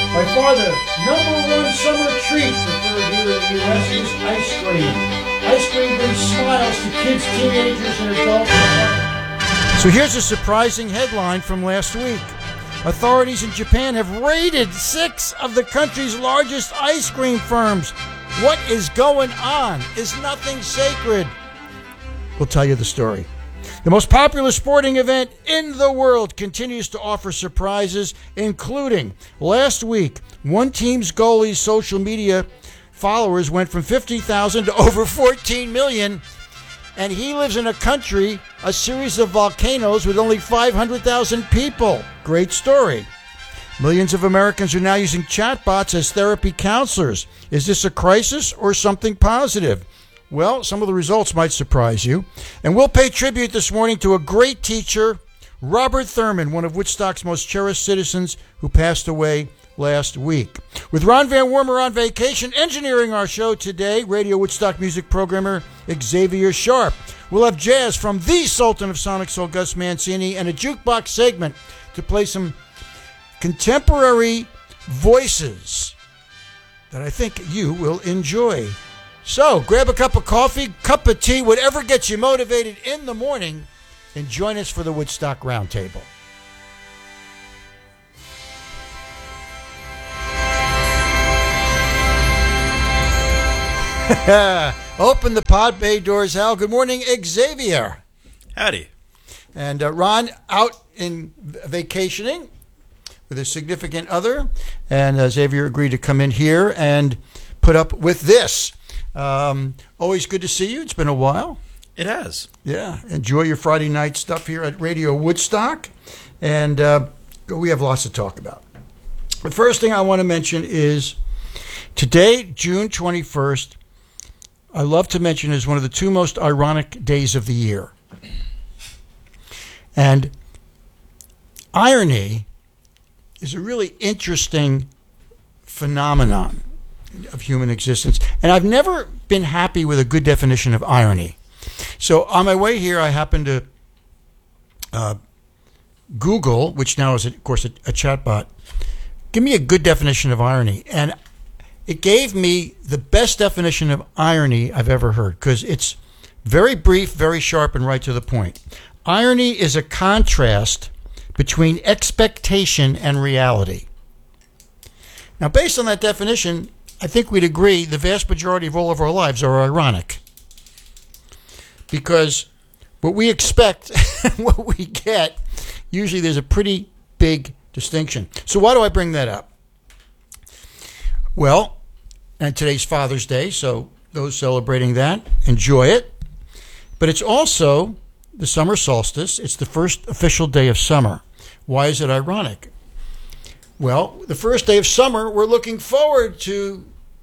By far the #1 summer treat preferred here in the U.S. is ice cream. Ice cream brings smiles to kids, teenagers, and adults alike. So here's a surprising headline from last week. Authorities in Japan have raided 6 of the country's largest ice cream firms. What is going on? Is nothing sacred? We'll tell you the story. The most popular sporting event in the world continues to offer surprises, including last week, one team's goalie's social media followers went from 50,000 to over 14 million, and he lives in a country, a series of volcanoes with only 500,000 people. Great story. Millions of Americans are now using chatbots as therapy counselors. Is this a crisis or something positive? Well, some of the results might surprise you. And we'll pay tribute this morning to a great teacher, Robert Thurman, one of Woodstock's most cherished citizens who passed away last week. With Ron Van Wormer on vacation, engineering our show today, Radio Woodstock music programmer Xavier Sharp. We'll have jazz from the Sultan of Sonic Soul, Gus Mancini, and a jukebox segment to play some contemporary voices that I think you will enjoy. So, grab a cup of coffee, cup of tea, whatever gets you motivated in the morning, and join us for the Woodstock Roundtable. Open the pod bay doors, Hal. Good morning, Xavier. Howdy. And Ron out in vacationing with a significant other, and Xavier agreed to come in here and put up with this. Always good to see you. It's been a while. It has. Yeah. Enjoy your Friday night stuff here at Radio Woodstock. And we have lots to talk about. The first thing I want to mention is today, June 21st, I love to mention is one of the 2 most ironic days of the year. And irony is a really interesting phenomenon of human existence. And I've never been happy with a good definition of irony. So on my way here, I happened to Google, which now is, of course, a chatbot, give me a good definition of irony. And it gave me the best definition of irony I've ever heard, because it's very brief, very sharp, and right to the point. Irony is a contrast between expectation and reality. Now, based on that definition, I think we'd agree the vast majority of all of our lives are ironic. Because what we expect and what we get, usually there's a pretty big distinction. So why do I bring that up? Well, and today's Father's Day, so those celebrating that, enjoy it. But it's also the summer solstice. It's the first official day of summer. Why is it ironic? Well, the first day of summer, we're looking forward to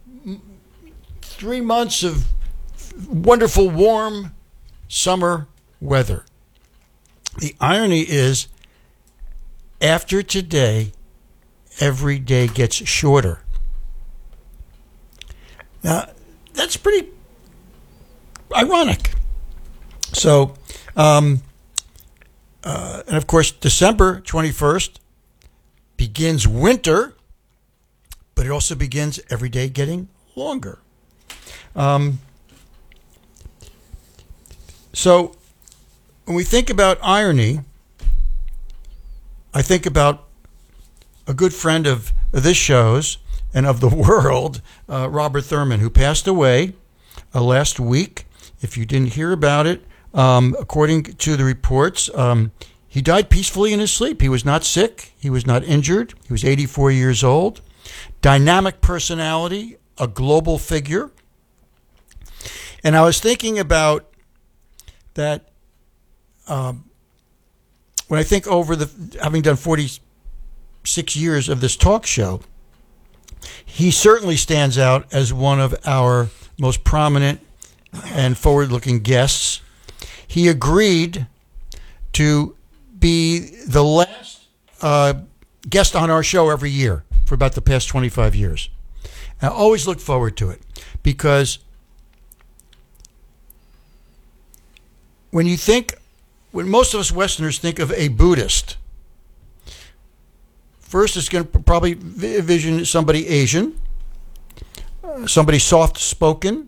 3 months of wonderful, warm summer weather. The irony is, after today, every day gets shorter. Now, that's pretty ironic. So, and of course, December 21st begins winter, but it also begins every day getting longer. So when we think about irony, I think about a good friend of this show's and of the world, Robert Thurman, who passed away last week. If you didn't hear about it, according to the reports, he died peacefully in his sleep. He was not sick. He was not injured. He was 84 years old. Dynamic personality, a global figure. And I was thinking about that when I think over having done 46 years of this talk show, he certainly stands out as one of our most prominent and forward-looking guests. He agreed to be the last guest on our show every year for about the past 25 years. I always look forward to it because when most of us Westerners think of a Buddhist, First, it's going to probably envision somebody Asian, somebody soft-spoken,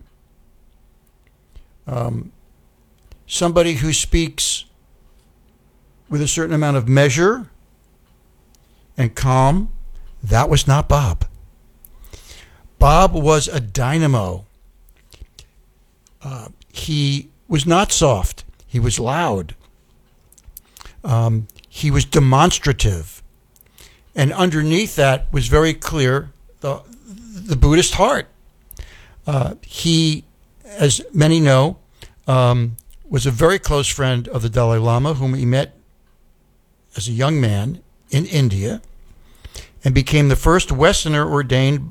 somebody who speaks with a certain amount of measure and calm. That was not Bob. Bob was a dynamo. He was not soft. He was loud. He was demonstrative. And underneath that was very clear the Buddhist heart. He, as many know, was a very close friend of the Dalai Lama, whom he met as a young man in India, and became the first Westerner ordained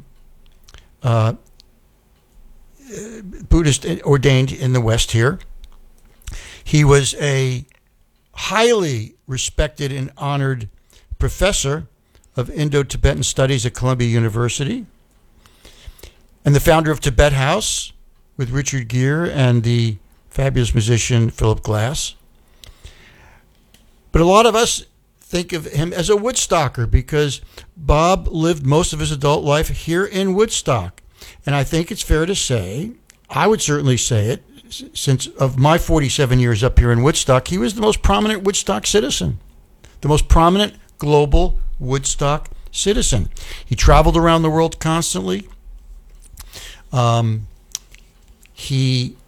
Buddhist ordained in the West here. He was a highly respected and honored professor of Indo-Tibetan Studies at Columbia University, and the founder of Tibet House with Richard Gere and the fabulous musician Philip Glass. But a lot of us think of him as a Woodstocker because Bob lived most of his adult life here in Woodstock. And I think it's fair to say, I would certainly say it, since of my 47 years up here in Woodstock, he was the most prominent Woodstock citizen, the most prominent global Woodstock citizen. He traveled around the world constantly. He